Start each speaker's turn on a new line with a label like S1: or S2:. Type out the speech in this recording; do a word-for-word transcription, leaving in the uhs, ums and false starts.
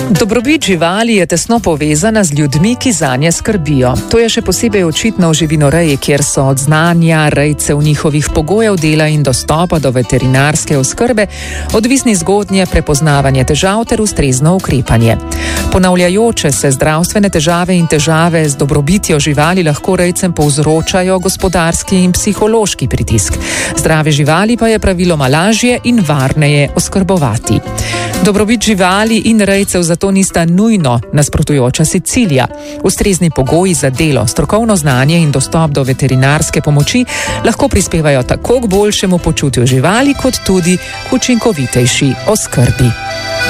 S1: Dobrobit živali je tesno povezana z ljudmi, ki zanje skrbijo. To je še posebej očitno v živinoreji, kjer so od znanja rejcev, njihovih pogojev dela in dostopa do veterinarske oskrbe odvisni zgodnje prepoznavanje težav ter ustrezno ukrepanje. Ponavljajoče se zdravstvene težave in težave z dobrobitjo živali lahko rejcem povzročajo gospodarski in psihološki pritisk. Zdrave živali pa je praviloma lažje in varneje oskrbovati. Dobrobit živali in rejcev zato nista nujno nasprotujoča si cilja. Ustrezni pogoji za delo, strokovno znanje in dostop do veterinarske pomoči lahko prispevajo tako k boljšemu počutju živali, kot tudi k učinkovitejši oskrbi.